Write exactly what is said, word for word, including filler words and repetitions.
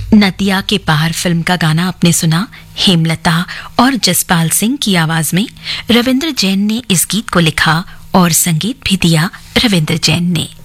नदिया के पार फिल्म का गाना आपने सुना हेमलता और जसपाल सिंह की आवाज में। रविंद्र जैन ने इस गीत को लिखा और संगीत भी दिया रविंद्र जैन ने।